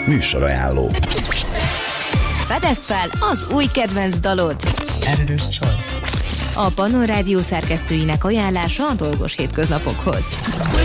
Műsorajánló. Fedezd fel az új kedvenc dalod! Editor's Choice. A Pannon Rádió szerkesztőinek ajánlása a dolgos hétköznapokhoz.